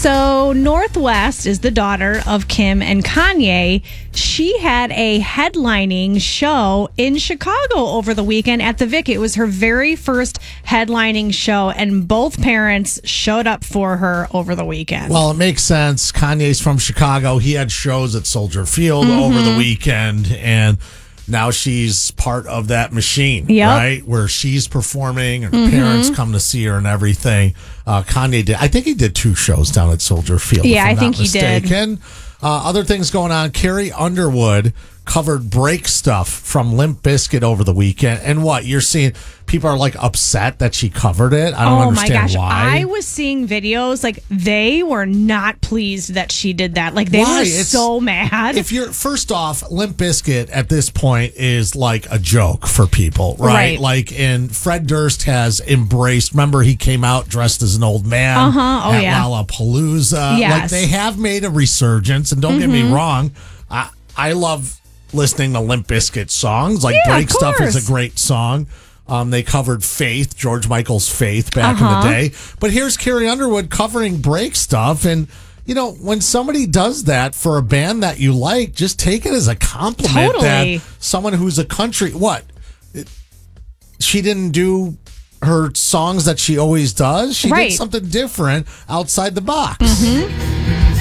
So Northwest is the daughter of Kim and Kanye. She had a headlining show in Chicago over the weekend at the Vic. It was her very first headlining show, and both parents showed up for her over the weekend. Well, it makes sense. Kanye's from Chicago. He had shows at Soldier Field over the weekend, and now she's part of that machine, right? Where she's performing, and her parents come to see her and everything. Kanye did. I think he did 2 shows down at Soldier Field. Yeah, if I'm I think not mistaken. he did. Other things going on. Carrie Underwood covered Break Stuff from Limp Bizkit over the weekend. And what? You're seeing people are like upset that she covered it. I don't understand why. I was seeing videos like they were not pleased that she did that. Like they were so mad. If you're first off, Limp Bizkit at this point is like a joke for people, right? Like, and Fred Durst has embraced. Remember, he came out dressed as an old man at Lollapalooza. Yes. Like they have made a resurgence, and don't get me wrong, I love listening to Limp Bizkit songs. Like Break Stuff is a great song. They covered Faith, George Michael's Faith back in the day. But here's Carrie Underwood covering Break Stuff. And, you know, when somebody does that for a band that you like, just take it as a compliment that someone who's a country... She didn't do her songs that she always does. She did something different outside the box.